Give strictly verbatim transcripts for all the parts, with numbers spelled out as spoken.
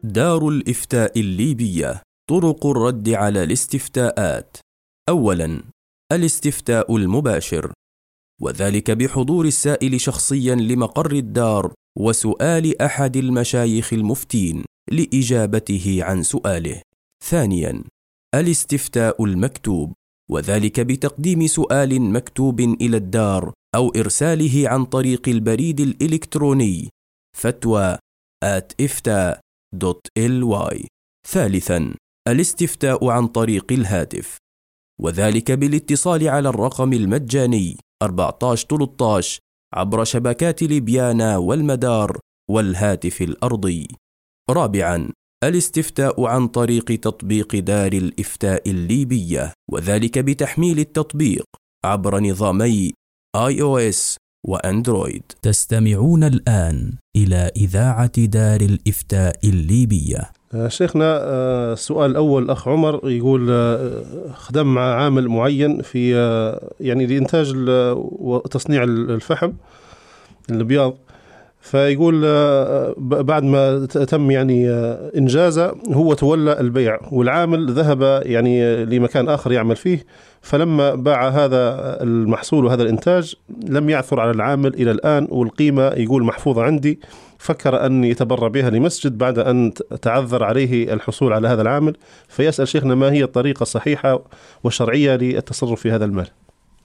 دار الإفتاء الليبية. طرق الرد على الاستفتاءات. أولاً، الاستفتاء المباشر، وذلك بحضور السائل شخصياً لمقر الدار وسؤال أحد المشايخ المفتين لإجابته عن سؤاله. ثانياً، الاستفتاء المكتوب، وذلك بتقديم سؤال مكتوب إلى الدار أو إرساله عن طريق البريد الإلكتروني فتوى آت إفتاء دوت إل واي. ثالثاً، الاستفتاء عن طريق الهاتف، وذلك بالاتصال على الرقم المجاني أربعة عشر ثلاثة عشر عبر شبكات ليبيانا والمدار والهاتف الأرضي. رابعاً، الاستفتاء عن طريق تطبيق دار الإفتاء الليبية، وذلك بتحميل التطبيق عبر نظامي آي أو إس وأندرويد. تستمعون الآن إلى إذاعة دار الإفتاء الليبية. شيخنا، السؤال الأول أخ عمر يقول خدم مع عامل معين في يعني لإنتاج وتصنيع الفحم البياض، فيقول بعد ما تم يعني إنجازه هو تولى البيع، والعامل ذهب يعني لمكان آخر يعمل فيه، فلما باع هذا المحصول وهذا الإنتاج لم يعثر على العامل إلى الآن، والقيمة يقول محفوظة عندي. فكر أن يتبرع بها لمسجد بعد أن تعذر عليه الحصول على هذا العامل، فيسأل شيخنا ما هي الطريقة الصحيحة والشرعية للتصرف في هذا المال؟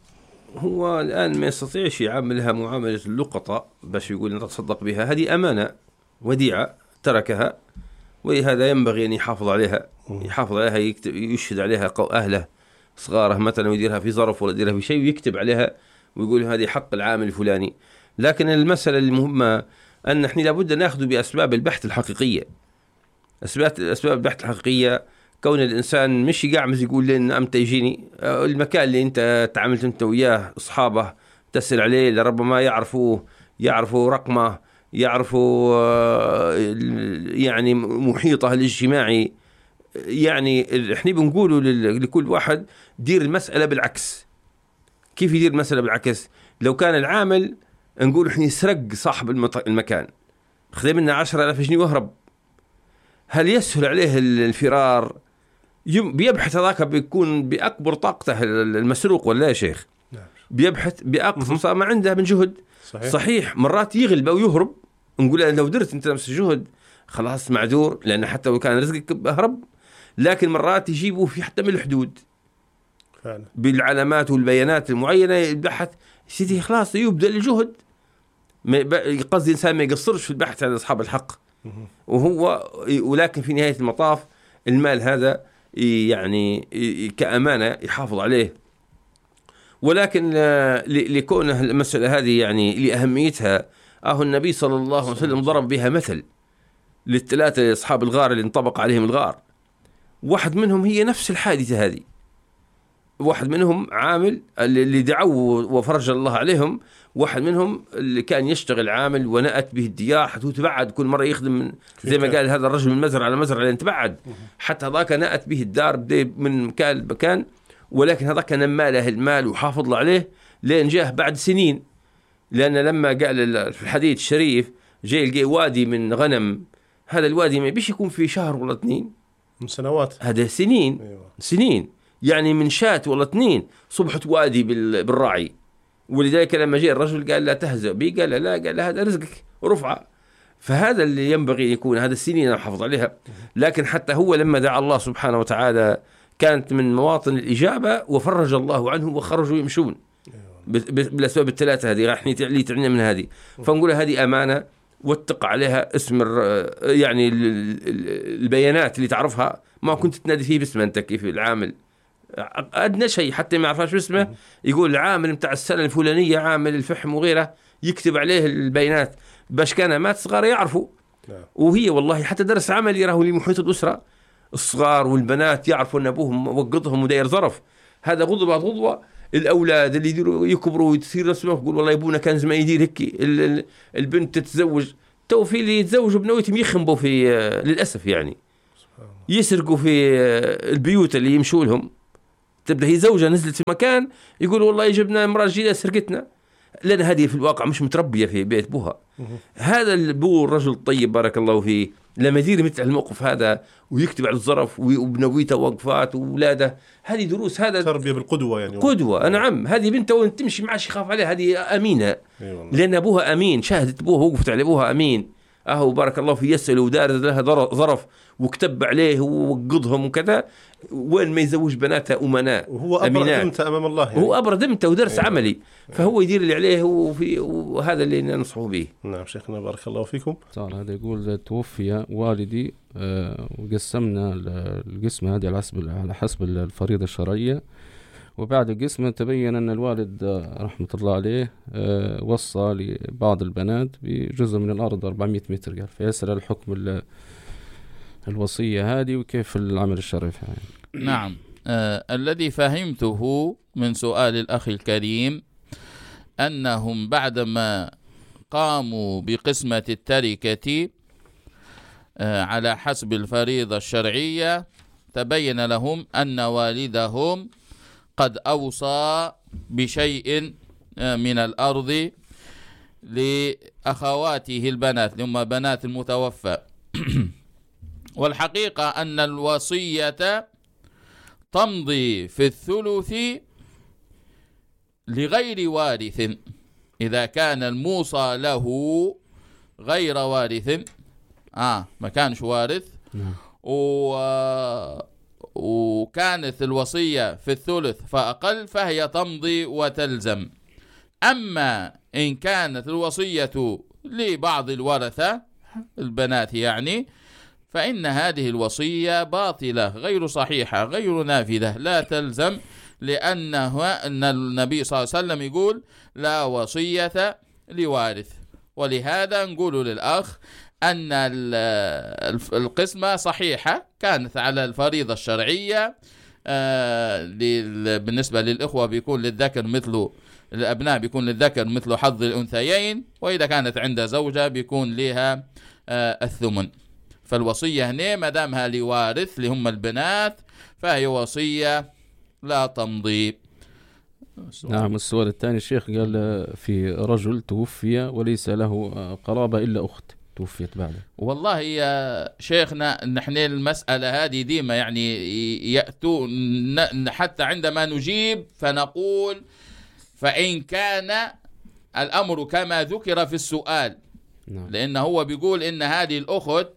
هو الآن ما يستطيعش يعاملها معاملة اللقطة باش يقول نتصدق بها، هذه أمانة وديعة تركها، ولهذا ينبغي أن يحافظ عليها يحافظ عليها يكتب يشهد عليها أهله صغاره مثلا، ويديرها في ظرف ولا يديرها في شيء ويكتب عليها ويقول هذه حق العامل الفلاني. لكن المسألة المهمة أن نحن لابد نأخذ بأسباب البحث الحقيقية. أسباب أسباب البحث الحقيقية كون الإنسان مش يقعمز يقول لنا أمتى يجيني المكان اللي أنت تعاملت أنت وياه أصحابه تسأل عليه، لربما يعرفوا يعرفوا رقمه، يعرفوا يعني محيطه الاجتماعي. يعني احنا بنقوله لكل واحد دير المسألة بالعكس. كيف يدير المسألة بالعكس؟ لو كان العامل نقول احنا يسرق صاحب المكان، خذ منا عشرة آلاف جنيه وهرب، هل يسهل عليه الفرار؟ بيبحث هذاك بيكون بأكبر طاقته المسروق ولا يا شيخ؟ بيبحث بأقصى ما عنده من جهد. صحيح, صحيح. مرات يغلب أو يهرب، نقول لو درت أنت نفس الجهد خلاص معذور، لأن حتى لو كان رزقك بهرب. لكن مرات يجيبوا في حتى من الحدود فعلا بالعلامات والبيانات المعينة، البحث سيدي خلاص يبدأ الجهد. قصدي الإنسان ما يقصرش في البحث عن أصحاب الحق، وهو ولكن في نهاية المطاف المال هذا يعني كأمانة يحافظ عليه. ولكن لكونه المسألة هذه يعني لأهميتها، أهو النبي صلى الله عليه وسلم ضرب بها مثل للثلاثة أصحاب الغار اللي انطبق عليهم الغار. واحد منهم هي نفس الحادثة هذه، واحد منهم عامل اللي دعوا وفرج الله عليهم، واحد منهم اللي كان يشتغل عامل ونأت به الديار حتى تبعد كل مرة يخدم من زي ما قال هذا الرجل من مزرعة على مزرعة لين تبعد، حتى ذاك نأت به الدار من مكان لمكان. ولكن هذاك نمى له المال وحافظ له عليه لين جاه بعد سنين، لأن لما قال في الحديث الشريف جاي يلقى وادي من غنم، هذا الوادي ما بيش يكون في شهر ولا اثنين، من سنوات، هذا سنين. أيوة. سنين يعني من شات ولا اثنين صبحت وادي بالراعي. ولذلك لما جاء الرجل قال لا تهزأ بي، قال لا، قال هذا رزقك ورفعه. فهذا اللي ينبغي يكون، هذا السنين أنا حافظ عليها. لكن حتى هو لما دعا الله سبحانه وتعالى كانت من مواطن الإجابة وفرج الله عنه وخرجوا يمشون بالأسباب الثلاثة هذه راح اللي تعلمنا من هذه. فنقول هذه أمانة واتق عليها اسم يعني البيانات اللي تعرفها، ما كنت تنادي فيه باسمه أنت كيف العامل أدنى شيء حتى ما يعرفش باسمه، يقول العامل متاع السنة الفلانية عامل الفحم وغيره، يكتب عليه البيانات باش كان مات صغار يعرفوا. وهي والله حتى درس عمل يراه لمحيط الأسرة، الصغار والبنات يعرفوا أن أبوهم وقضهم وداير ظرف. هذا غضوة غضوة الأولاد اللي يديروا يكبروا ويتصير اسمه يقول والله يبونا كان زمان يدير هيك. البنت تتزوج تو في اللي يتزوجوا بنويتهم يخنبوا في للأسف يعني يسرقوا في البيوت اللي يمشوا لهم. تبدأ هي زوجة نزلت في مكان يقول والله جبنا امرأة جديدة سرقتنا، لأن هذه في الواقع مش متربية في بيت بوها. هذا البو الرجل الطيب بارك الله فيه لما يدير مثل الموقف هذا ويكتب على الظرف وبنويته وقفات وولاده، هذه دروس، هذا تربية بالقدوة يعني. قدوة. نعم، هذه بنته وانت تمشي معها يخاف عليها، هذه أمينة لأن أبوها أمين، شاهدت أبوها وقفت على أبوها أمين، أهو بارك الله فيه يسأل ودار لها ظرف وكتب عليه ووقضهم وكذا، وين ما يزوج بناتها أمناء وهو أبردمته أمام الله يعني. هو أبردمته ودرس عملي، فهو يدير اللي عليه وفي، وهذا اللي ننصحه به. نعم شيخنا بارك الله فيكم. صار هذا يقول توفي والدي وقسمنا القسمة هذه على حسب على حسب الفريضة الشرعية، وبعد القسمة تبين أن الوالد رحمة الله عليه وصى لبعض البنات بجزء من الأرض أربعمائة متر، قال فيسأل الحكم الوصية هذه وكيف العمل الشرعي فيها. نعم. آه الذي فهمته من سؤال الأخ الكريم أنهم بعدما قاموا بقسمة التركة آه على حسب الفريضة الشرعية تبين لهم أن والدهم قد أوصى بشيء آه من الأرض لأخواته البنات اللي هم بنات المتوفى. والحقيقة أن الوصية تمضي في الثلث لغير وارث إذا كان الموصى له غير وارث، آه ما كانش وارث و... وكانت الوصية في الثلث فأقل فهي تمضي وتلزم. أما إن كانت الوصية لبعض الورثة البنات يعني، فإن هذه الوصية باطلة غير صحيحة غير نافذة لا تلزم، لأنه أن النبي صلى الله عليه وسلم يقول لا وصية لوارث. ولهذا نقول للأخ أن القسمة صحيحة كانت على الفريضة الشرعية. بالنسبة للإخوة بيكون للذكر مثل الأبناء بيكون للذكر مثل حظ الأنثيين، وإذا كانت عند زوجة بيكون لها الثمن. فالوصية هنا ما دامها لوارث اللي هم البنات فهي وصية لا تمضي. نعم. السؤال الثاني الشيخ قال في رجل توفي وليس له قرابة إلا أخت توفيت بعده. والله يا شيخنا نحن المسألة هذه ديما يعني يأتون حتى عندما نجيب فنقول فإن كان الأمر كما ذكر في السؤال، نعم. لأنه هو بيقول إن هذه الأخت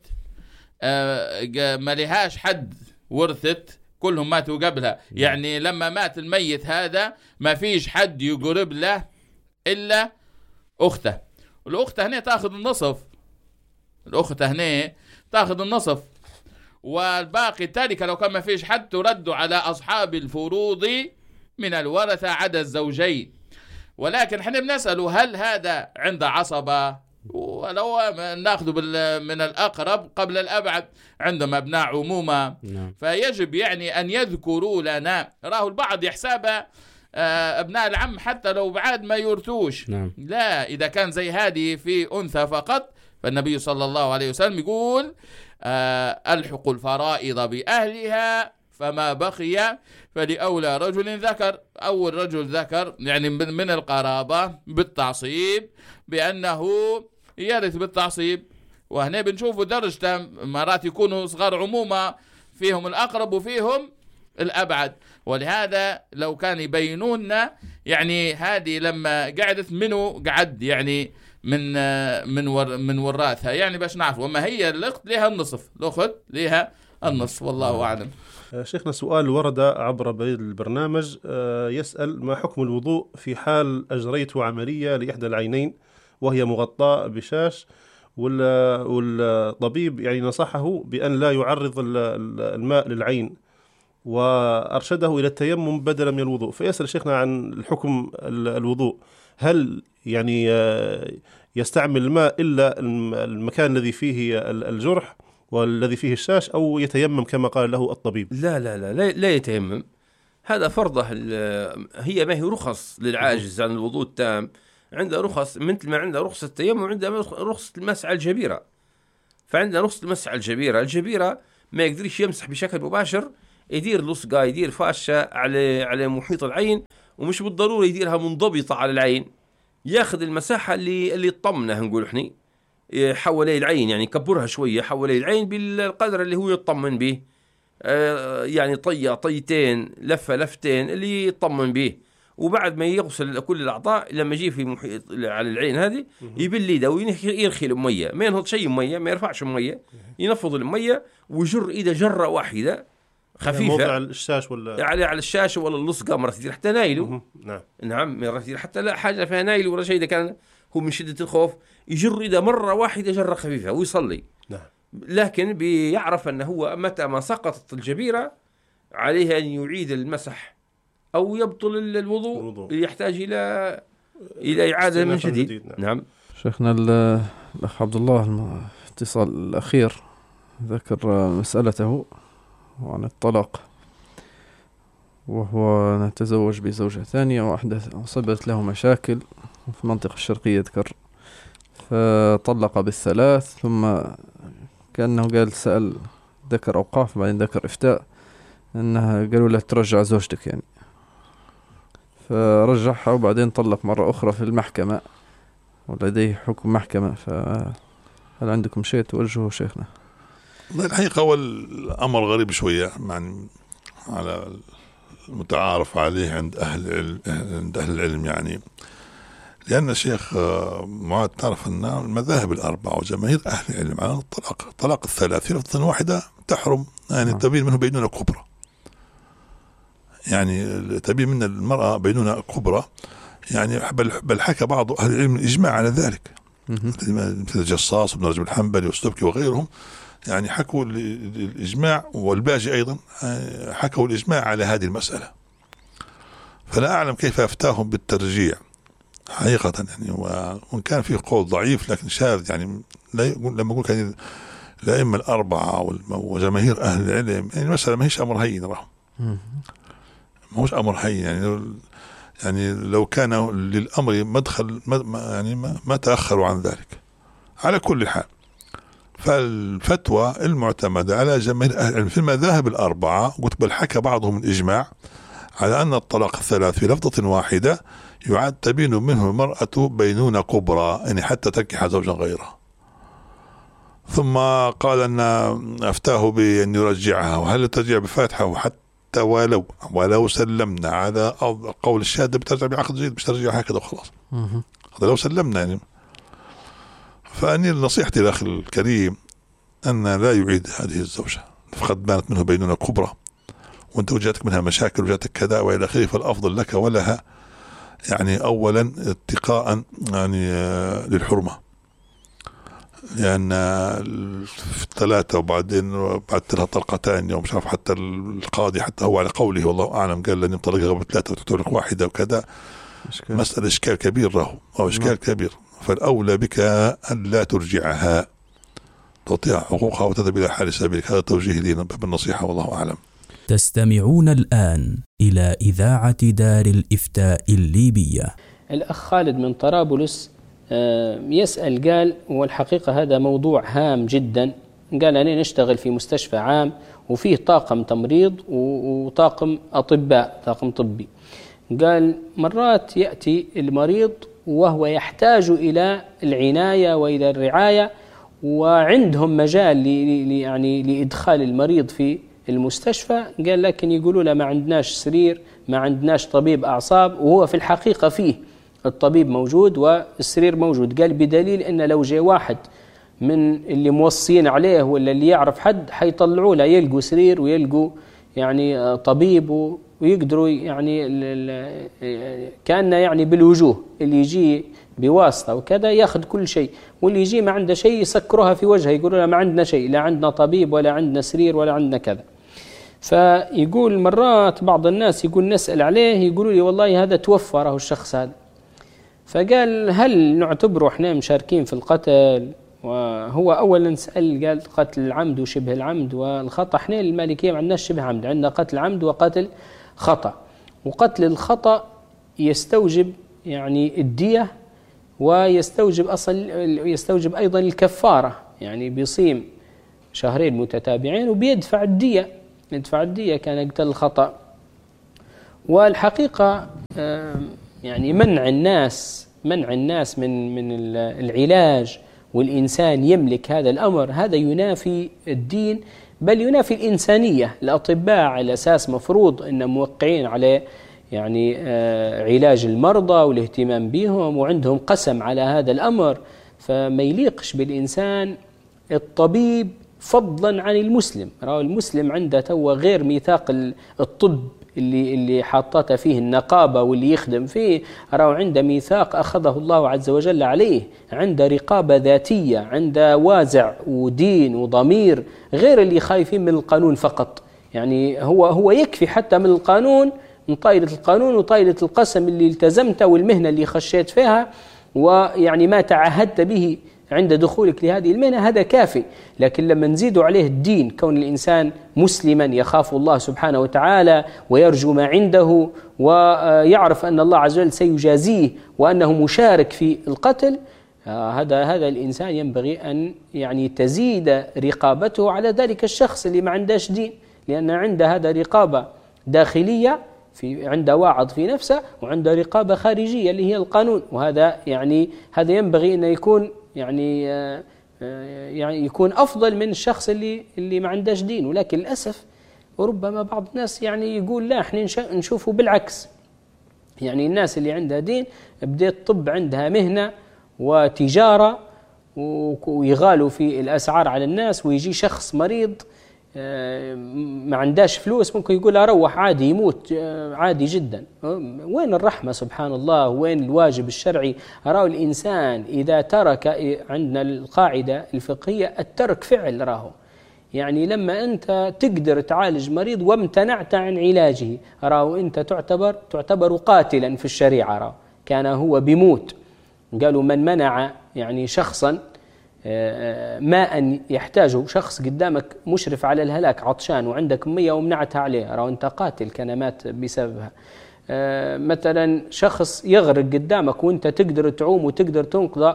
ما لهاش حد ورثت، كلهم ماتوا قبلها، يعني لما مات الميت هذا ما فيش حد يقرب له إلا أخته. الأخته هنا تأخذ النصف، الأخته هنا تأخذ النصف، والباقي التاركة لو كان ما فيش حد ترد على أصحاب الفروض من الورثة عدا الزوجين. ولكن احنا بنسأله هل هذا عند عصبة، ولو ناخذ من الأقرب قبل الأبعد عندما أبناء عمومة، نعم. فيجب يعني أن يذكروا لنا. راه البعض يحسب أبناء العم حتى لو بعد ما يرثوش، نعم. لا، إذا كان زي هذه في أنثى فقط فالنبي صلى الله عليه وسلم يقول ألحق الفرائض بأهلها فما بقي فلأولى رجل ذكر، أول رجل ذكر يعني من القرابة بالتعصيب بأنه يرث بالتعصيب. وهنا بنشوفوا درجة مرات يكونوا صغار عمومة فيهم الأقرب وفيهم الأبعد. ولهذا لو كان يبينوننا يعني هذه لما قعدت منه قعد يعني من من ور من وراثها يعني باش نعرف. وما هي الأخت لها النصف، الأخت لها النصف والله أعلم. شيخنا سؤال ورد عبر البرنامج يسأل ما حكم الوضوء في حال أجريت عملية لإحدى العينين وهي مغطاة بشاش، والطبيب يعني نصحه بأن لا يعرض الماء للعين وأرشده إلى التيمم بدلا من الوضوء، فيسأل شيخنا عن الحكم الوضوء، هل يعني يستعمل الماء إلا المكان الذي فيه الجرح والذي فيه الشاش أو يتيمم كما قال له الطبيب؟ لا لا لا لا, لا يتيمم، هذا فرضه. هي ما هي رخص للعاجز عن الوضوء التام، عنده رخص مثل ما عنده رخصة التيمم وعنده رخصة المسح على الجبيرة. فعندنا رخصة المسح على الجبيرة، الجبيرة ما يقدرش يمسح بشكل مباشر، يدير لصقة يدير فاشة على على محيط العين، ومش بالضرورة يديرها منضبطة على العين، ياخذ المساحة اللي اللي تطمنه نقول احنا حوالي العين، يعني يكبرها شوية حوالي العين بالقدر اللي هو يطمن به، آه يعني طية طيتين لفة لفتين اللي يطمن به. وبعد ما يغسل كل الأعضاء لما يجي في محيط على العين هذه يبل يده ويرخي المية، ما ينهض شيء مية، ما يرفعش مية، ينفض المية ويجر إذا جرة واحدة خفيفة موضع الشاش ولا على على الشاشة ولا اللصقة مرة تدير حتى نايله. نعم نعم مرة تدير حتى لا حاجة فيها نايل ولا شيء، إذا كان هو من شدة الخوف يجر إذا مرة واحدة جرة خفيفة ويصلي. نعم. لكن بيعرف أنه هو متى ما سقطت الجبيرة عليه أن يعيد المسح أو يبطل الوضوء, الوضوء. يحتاج إلى إلى إعادة من جديد, جديد. نعم. نعم شيخنا الأخ عبد الله الاتصال الأخير ذكر مسألته عن الطلاق، وهو تزوج بزوجة ثانية وأحدث أصبت له مشاكل في المنطقة الشرقية ذكر، فطلق بالثلاث، ثم كأنه قال سأل ذكر أوقاف بعدين ذكر إفتاء أنها قالوا له ترجع زوجتك يعني، فرجعها وبعدين طلق مرة أخرى في المحكمة ولديه حكم محكمة. فهل عندكم شيء توجهه شيخنا؟ الحقيقة هو الأمر غريب شوية يعني على المتعارف عليه عند أهل العلم عند أهل العلم يعني، لأن الشيخ معاذ تعرف أن المذاهب الأربعة وجماهير أهل العلم على الطلاق طلاق الثلاث في لفظة واحدة تحرم، يعني تبين منه بينونة كبرى، يعني تبين من المرأة بينونة كبرى يعني، بل حكى بعض أهل العلم الإجماع على ذلك مثل الجصاص وابن رجب الحنبلي والسبكي وغيرهم، يعني حكوا الإجماع، والباجي أيضا حكوا الإجماع على هذه المسألة. فلا أعلم كيف أفتاهم بالترجيع حقيقة يعني، وإن كان فيه قول ضعيف لكن شاذ يعني، لا يقول لما أقول كان الأئمة الأربعة وجماهير أهل العلم يعني المسألة ما هيش أمر هين راه، ما هوش أمر هين يعني، يعني لو كان للأمر مدخل ما يعني ما, ما تأخروا عن ذلك. على كل حال فالفتوى المعتمدة على جماهير أهل العلم في المذاهب الأربعة، قلت بل حكى بعضهم الإجماع على أن الطلاق الثلاث في لفظة واحدة يعد تبين منه المرأة بينونة كبرى يعني حتى تنكح زوجا غيره. ثم قال أن أفتاه بأن يرجعها، وهل ترجع بفاتحة حتى ولو ولو سلمنا على قول الشهادة بترجع بعقد جديد، مش ترجع هكذا وخلاص، هذا لو سلمنا يعني. فأني نصيحتي الأخ الكريم أن لا يعيد هذه الزوجة، فقد بانت منه بينونة كبرى، وانت وجدتك منها مشاكل وجدتك كذا والى اخره، فالافضل لك ولها يعني اولا اتقاء يعني للحرمه، لان في الثلاثه وبعدين بعد لها طلقتين يوم شاف حتى القاضي حتى هو على قوله والله اعلم قال لن يطلقها قبل ثلاثه وتطلق واحده وكذا، مساله اشكال كبير له او اشكال كبير، فالاولى بك ان لا ترجعها، تعطيها حقوقها وتذهب الى حال سبيلك. هذا توجيه لنا باب النصيحه والله اعلم. تستمعون الآن إلى إذاعة دار الإفتاء الليبية. الأخ خالد من طرابلس يسأل قال، والحقيقة هذا موضوع هام جدا، قال أنا نشتغل في مستشفى عام وفيه طاقم تمريض وطاقم أطباء طاقم طبي، قال مرات يأتي المريض وهو يحتاج إلى العناية وإلى الرعاية، وعندهم مجال يعني لإدخال المريض في المستشفى، قال لكن يقولوا له ما عندناش سرير، ما عندناش طبيب أعصاب، وهو في الحقيقة فيه الطبيب موجود والسرير موجود، قال بدليل أن لو جاء واحد من اللي موصين عليه ولا اللي يعرف حد حيطلعوا له يلقوا سرير ويلقوا يعني طبيب ويقدروا يعني كأنه يعني بالوجوه، اللي يجي بواسطة وكذا ياخذ كل شيء، واللي يجي ما عنده شيء يسكروها في وجهه، يقولوا له ما عندنا شيء، لا عندنا طبيب ولا عندنا سرير ولا عندنا كذا. فيقول مرات بعض الناس يقول نسأل عليه يقولوا لي والله هذا توفى له الشخص هذا، فقال هل نعتبره احنا مشاركين في القتل؟ وهو أولا سأل قال قتل العمد وشبه العمد والخطأ، احنا المالكية ما عندناش شبه عمد، عندنا قتل عمد وقتل خطأ، وقتل الخطأ يستوجب يعني الدية ويستوجب أصل يستوجب أيضا الكفارة، يعني بيصيم شهرين متتابعين وبيدفع الدية، يدفع الدية كان قتل الخطأ. والحقيقة يعني منع الناس منع الناس من من العلاج والإنسان يملك هذا الأمر، هذا ينافي الدين بل ينافي الإنسانية. الأطباء على أساس مفروض أن موقعين على يعني علاج المرضى والاهتمام بهم وعندهم قسم على هذا الأمر، فما يليقش بالإنسان الطبيب فضلا عن المسلم. راه المسلم عنده توا غير ميثاق الطب اللي اللي حاطته فيه النقابة واللي يخدم فيه، راه عنده ميثاق أخذه الله عز وجل عليه، عنده رقابة ذاتية، عنده وازع ودين وضمير، غير اللي خايفين من القانون فقط. يعني هو هو يكفي حتى من القانون، من طايلة القانون وطايلة القسم اللي التزمته والمهنة اللي خشيت فيها ويعني ما تعهدت به عند دخولك لهذه المهنة، هذا كافي. لكن لما نزيدوا عليه الدين، كون الإنسان مسلما يخاف الله سبحانه وتعالى ويرجو ما عنده ويعرف أن الله عز وجل سيجازيه وأنه مشارك في القتل، هذا هذا الإنسان ينبغي أن يعني تزيد رقابته على ذلك الشخص اللي ما عندهش دين، لأن عنده هذا رقابة داخلية في عنده واعظ في نفسه، وعنده رقابة خارجية اللي هي القانون، وهذا يعني هذا ينبغي أن يكون يعني يعني يكون أفضل من الشخص اللي اللي ما عندهش دين. ولكن للأسف وربما بعض الناس يعني يقول لا احنا نشوفه بالعكس، يعني الناس اللي عندها دين بدأت الطب عندها مهنة وتجارة ويغالوا في الأسعار على الناس، ويجي شخص مريض ما عندهاش فلوس ممكن يقول أروح عادي يموت عادي جدا. وين الرحمة سبحان الله؟ وين الواجب الشرعي؟ أراه الإنسان إذا ترك، عندنا القاعدة الفقهية الترك فعل، راهو يعني لما أنت تقدر تعالج مريض وامتنعت عن علاجه، راهو أنت تعتبر تعتبر قاتلا في الشريعة، راهو كان هو بيموت. قالوا من منع يعني شخصا ماء يحتاجه، شخص قدامك مشرف على الهلاك عطشان وعندك مية ومنعتها عليه، راه أنت قاتل كان مات بسببها. مثلا شخص يغرق قدامك وأنت تقدر تعوم وتقدر تنقذه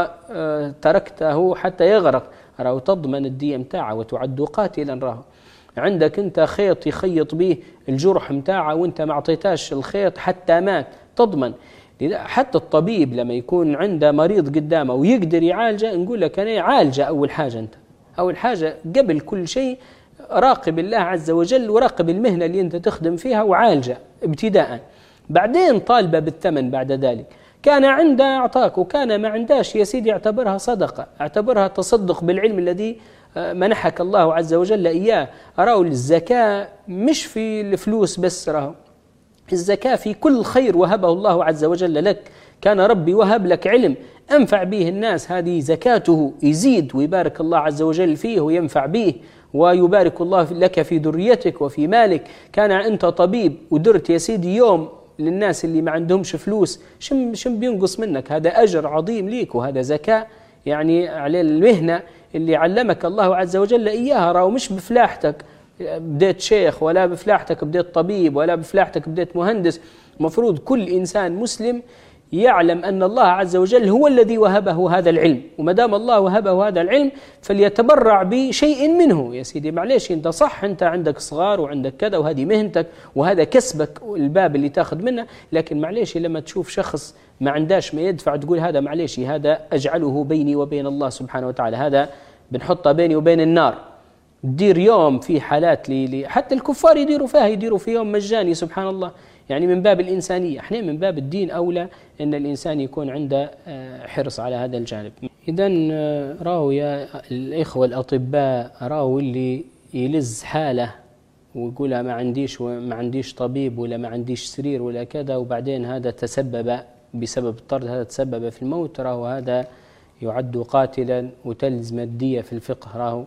وتركته حتى يغرق، راه تضمن الدية متاعه وتعد قاتلا. راه عندك أنت خيط يخيط به الجرح متاعه وأنت ما أعطيتاش الخيط حتى مات، تضمن. حتى الطبيب لما يكون عنده مريض قدامه ويقدر يعالجه، نقول لك أنا عالجه. أول حاجة أنت أول حاجة قبل كل شيء راقب الله عز وجل وراقب المهنة اللي أنت تخدم فيها وعالجه ابتداء، بعدين طالبه بالثمن بعد ذلك. كان عنده أعطاك وكان ما عنداش يا سيدي اعتبرها صدقة، اعتبرها تصدق بالعلم الذي منحك الله عز وجل إياه. أراه الزكاة مش في الفلوس بس، راه الزكاة في كل خير وهبه الله عز وجل لك. كان ربي وهب لك علم أنفع به الناس، هذه زكاته، يزيد ويبارك الله عز وجل فيه وينفع به ويبارك الله لك في ذريتك وفي مالك. كان أنت طبيب ودرت يا سيدي يوم للناس اللي ما عندهمش فلوس، شم شم بينقص منك؟ هذا أجر عظيم ليك وهذا زكاة يعني على المهنة اللي علمك الله عز وجل إياها. راهو مش بفلاحتك بديت شيخ، ولا بفلاحتك بديت طبيب، ولا بفلاحتك بديت مهندس. مفروض كل إنسان مسلم يعلم أن الله عز وجل هو الذي وهبه هذا العلم، وما دام الله وهبه هذا العلم فليتبرع بشيء منه. يا سيدي معليش أنت صح أنت عندك صغار وعندك كذا وهذه مهنتك وهذا كسبك الباب اللي تاخذ منه، لكن معليش لما تشوف شخص ما عنداش ما يدفع تقول هذا معليش هذا أجعله بيني وبين الله سبحانه وتعالى، هذا بنحطه بيني وبين النار. دير يوم في حالات لي حتى الكفار يديروا فيها، يديروا في يوم مجاني سبحان الله، يعني من باب الإنسانية. احنا من باب الدين أولى أن الإنسان يكون عنده حرص على هذا الجانب. إذن راهو يا الإخوة الأطباء، راهو اللي يلز حاله ويقولها ما عنديش وما عنديش طبيب ولا ما عنديش سرير ولا كذا، وبعدين هذا تسبب بسبب الطرد هذا تسبب في الموت، راهو هذا يعد قاتلا وتلزم الدية في الفقه. راهو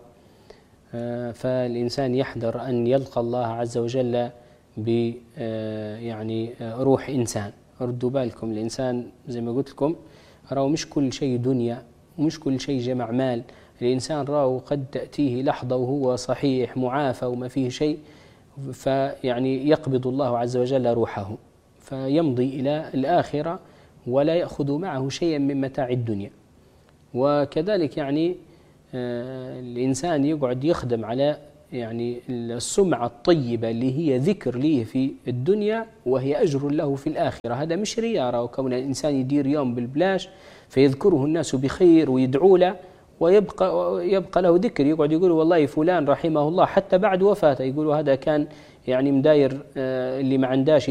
فالإنسان يحذر أن يلقى الله عز وجل ب يعني روح إنسان. ردوا بالكم، الإنسان زي ما قلت لكم راهو مش كل شيء دنيا ومش كل شيء جمع مال. الإنسان راهو قد تأتيه لحظة وهو صحيح معافى وما فيه شيء، فيعني يقبض الله عز وجل روحه فيمضي إلى الآخرة ولا يأخذ معه شيئا من متاع الدنيا. وكذلك يعني الإنسان يقعد يخدم على يعني السمعة الطيبة اللي هي ذكر ليه في الدنيا وهي أجر له في الآخرة. هذا مش رياء، وكون الإنسان يدير يوم بالبلاش فيذكره الناس بخير ويدعو له ويبقى يبقى له ذكر، يقعد يقول والله فلان رحمه الله حتى بعد وفاته يقولوا هذا كان يعني مداير اللي ما عنداش